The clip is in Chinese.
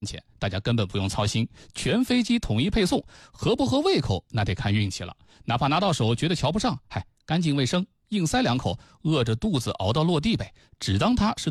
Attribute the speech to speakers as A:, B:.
A: 钱，大家根本不用操心，全飞机统一配送，合不合胃口那得看运气了。哪怕拿到手觉得瞧不上，干净卫生，硬塞2口，饿着肚子熬到落地呗，只当它是